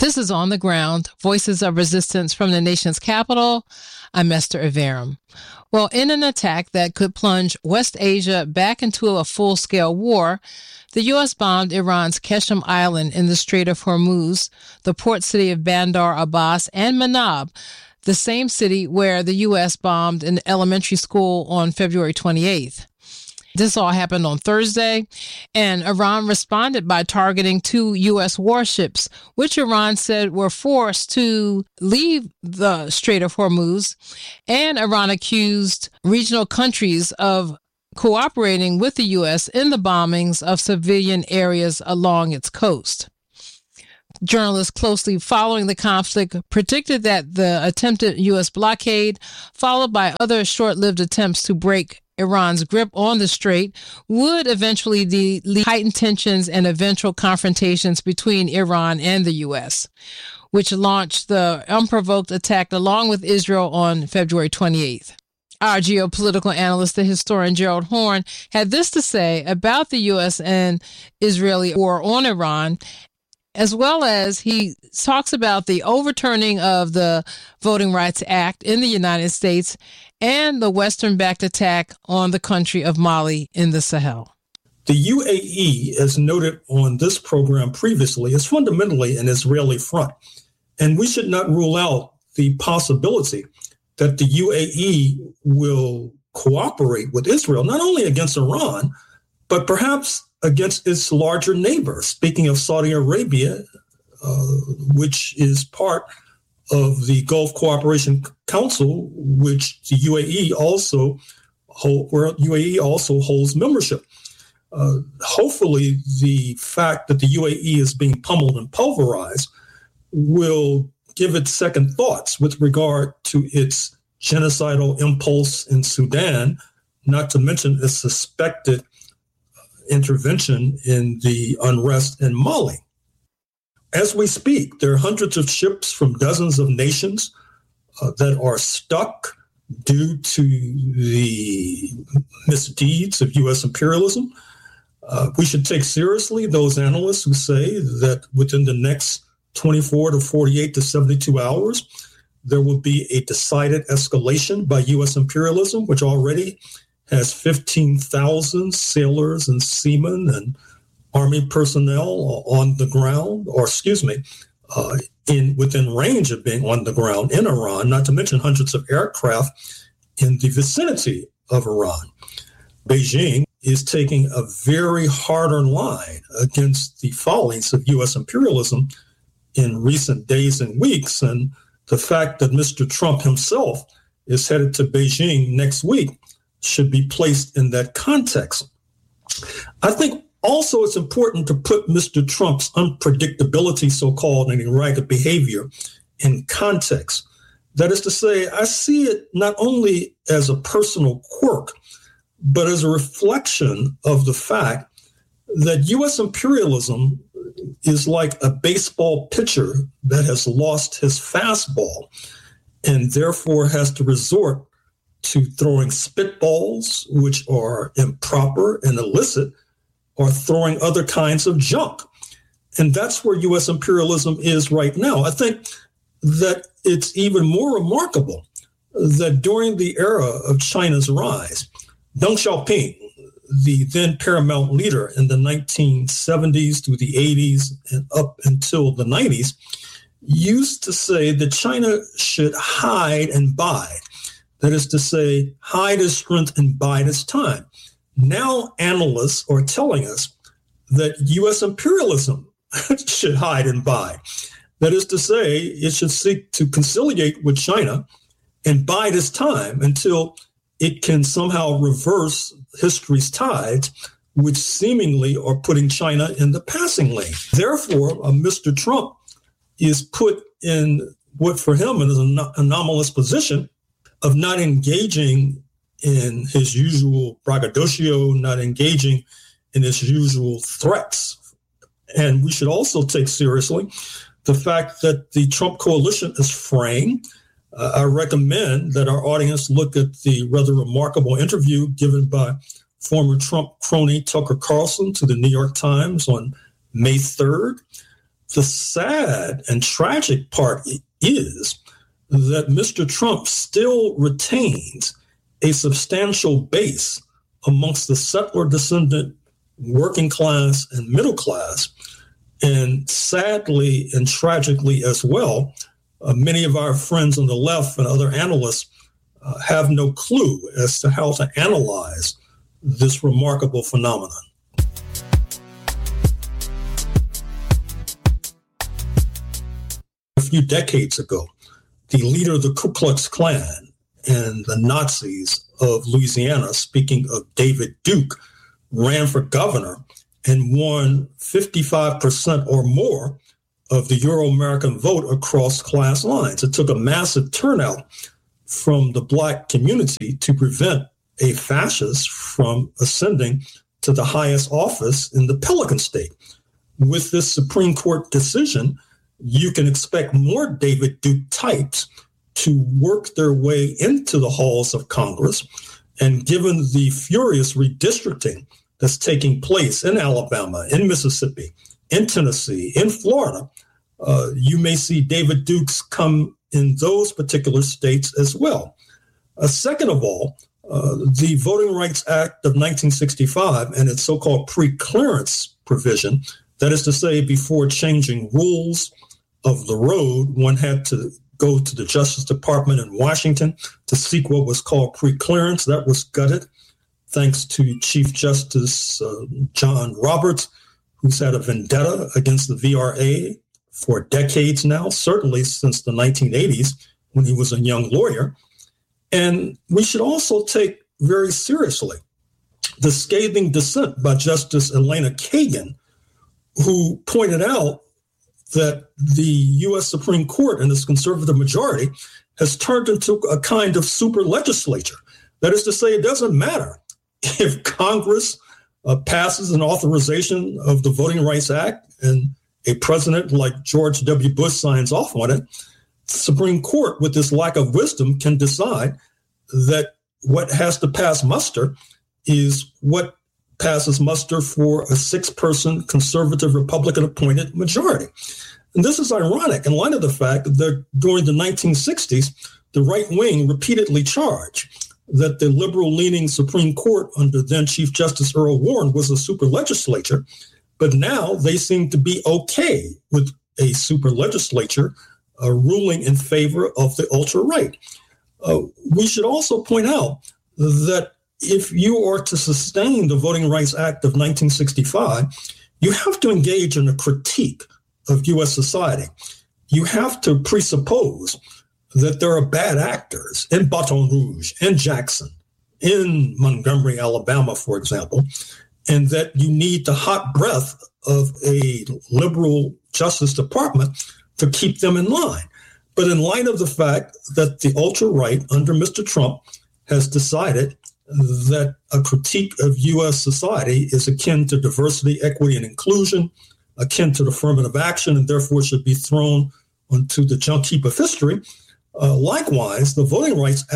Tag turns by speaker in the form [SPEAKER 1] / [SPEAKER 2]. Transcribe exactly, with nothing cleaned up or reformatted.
[SPEAKER 1] This is On the Ground, Voices of Resistance from the nation's capital. I'm Esther Iverem. Well, in an attack that could plunge West Asia back into a full-scale war, the U S bombed Iran's Qeshm Island in the Strait of Hormuz, the port city of Bandar Abbas, and Manab, the same city where the U S bombed an elementary school on February twenty-eighth. This all happened on Thursday, and Iran responded by targeting two U S warships, which Iran said were forced to leave the Strait of Hormuz, and Iran accused regional countries of cooperating with the U S in the bombings of civilian areas along its coast. Journalists closely following the conflict predicted that the attempted U S blockade, followed by other short-lived attempts to break Iran's grip on the strait, would eventually lead to heightened tensions and eventual confrontations between Iran and the U S, which launched the unprovoked attack along with Israel on February twenty-eighth. Our geopolitical analyst, the historian Gerald Horne, had this to say about the U S and Israeli war on Iran, as well as he talks about the overturning of the Voting Rights Act in the United States and the Western-backed attack on the country of Mali in the Sahel.
[SPEAKER 2] The U A E, as noted on this program previously, is fundamentally an Israeli front, and we should not rule out the possibility that the U A E will cooperate with Israel, not only against Iran, but perhaps against its larger neighbor. Speaking of Saudi Arabia, uh, which is part of the Gulf Cooperation Council, which the U A E also hold, where U A E also holds membership. Uh, hopefully, the fact that the U A E is being pummeled and pulverized will give it second thoughts with regard to its genocidal impulse in Sudan, not to mention its suspected intervention in the unrest in Mali. As we speak, there are hundreds of ships from dozens of nations uh, that are stuck due to the misdeeds of U S imperialism. Uh, we should take seriously those analysts who say that within the next twenty-four to forty-eight to seventy-two hours, there will be a decided escalation by U S imperialism, which already has fifteen thousand sailors and seamen and Army personnel on the ground, or excuse me, uh, in within range of being on the ground in Iran, not to mention hundreds of aircraft in the vicinity of Iran. Beijing is taking a very harder line against the follies of U S imperialism in recent days and weeks, and the fact that Mister Trump himself is headed to Beijing next week should be placed in that context. I think also it's important to put Mister Trump's unpredictability, so-called, and erratic behavior in context. That is to say, I see it not only as a personal quirk, but as a reflection of the fact that U S imperialism is like a baseball pitcher that has lost his fastball and therefore has to resort to throwing spitballs, which are improper and illicit, or throwing other kinds of junk. And that's where U S imperialism is right now. I think that it's even more remarkable that during the era of China's rise, Deng Xiaoping, the then paramount leader in the nineteen seventies through the eighties and up until the nineties, used to say that China should hide and bide. That is to say, hide its strength and bide its time. Now analysts are telling us that U S imperialism should hide and bide. That is to say, it should seek to conciliate with China and bide its time until it can somehow reverse history's tides, which seemingly are putting China in the passing lane. Therefore, uh, Mister Trump is put in what for him is an anomalous position of not engaging in his usual braggadocio, not engaging in his usual threats. And we should also take seriously the fact that the Trump coalition is fraying. Uh, I recommend that our audience look at the rather remarkable interview given by former Trump crony Tucker Carlson to the New York Times on May third. The sad and tragic part is that Mister Trump still retains a substantial base amongst the settler descendant working class and middle class. And sadly and tragically as well, uh, many of our friends on the left and other analysts uh, have no clue as to how to analyze this remarkable phenomenon. A few decades ago, the leader of the Ku Klux Klan and the Nazis of Louisiana, speaking of David Duke, ran for governor and won fifty-five percent or more of the Euro-American vote across class lines. It took a massive turnout from the Black community to prevent a fascist from ascending to the highest office in the Pelican State. With this Supreme Court decision, you can expect more David Duke types to work their way into the halls of Congress. And given the furious redistricting that's taking place in Alabama, in Mississippi, in Tennessee, in Florida, uh, you may see David Dukes come in those particular states as well. Uh, second of all, uh, the Voting Rights Act of nineteen sixty-five and its so-called pre-clearance provision, that is to say, before changing rules of the road, one had to go to the Justice Department in Washington to seek what was called pre-clearance. That was gutted, thanks to Chief Justice uh, John Roberts, who's had a vendetta against the V R A for decades now, certainly since the nineteen eighties when he was a young lawyer. And we should also take very seriously the scathing dissent by Justice Elena Kagan, who pointed out that the U S Supreme Court and its conservative majority has turned into a kind of super legislature. That is to say, it doesn't matter if Congress uh, passes an authorization of the Voting Rights Act and a president like George W. Bush signs off on it. The Supreme Court, with this lack of wisdom, can decide that what has to pass muster is what passes muster for a six-person conservative Republican-appointed majority. And this is ironic in light of the fact that during the nineteen sixties, the right wing repeatedly charged that the liberal-leaning Supreme Court under then-Chief Justice Earl Warren was a super legislature, but now they seem to be okay with a super legislature uh, ruling in favor of the ultra-right. Uh, we should also point out that if you are to sustain the Voting Rights Act of nineteen sixty-five, you have to engage in a critique of U S society. You have to presuppose that there are bad actors in Baton Rouge, in Jackson, in Montgomery, Alabama, for example, and that you need the hot breath of a liberal Justice Department to keep them in line. But in light of the fact that the ultra-right under Mister Trump has decided that a critique of U S society is akin to diversity, equity, and inclusion, akin to affirmative action, and therefore should be thrown onto the junk heap of history. Uh, likewise, the Voting Rights